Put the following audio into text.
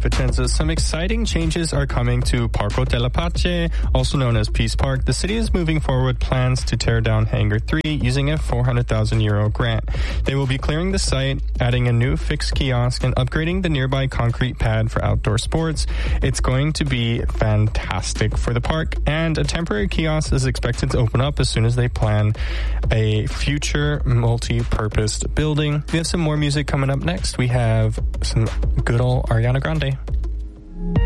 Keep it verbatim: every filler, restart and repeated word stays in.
Vicenza, some exciting changes are coming to Parco della Pace, also known as Peace Park. The city is moving forward plans to tear down Hangar three using a four hundred thousand euro grant. They will be clearing the site, adding a new fixed kiosk, and upgrading the nearby concrete pad for outdoor sports. It's going to be fantastic for the park, and a temporary kiosk is expected to open up as soon as they plan a future multi-purposed building. We have some more music coming up next. We have some good old Ariana Grande.